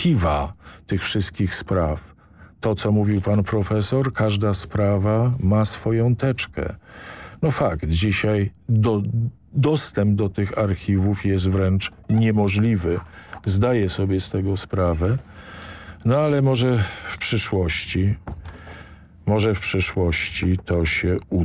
archiwa tych wszystkich spraw. To, co mówił pan profesor, każda sprawa ma swoją teczkę. No fakt, dzisiaj dostęp do tych archiwów jest wręcz niemożliwy. Zdaję sobie z tego sprawę. No ale może w przyszłości to się uda.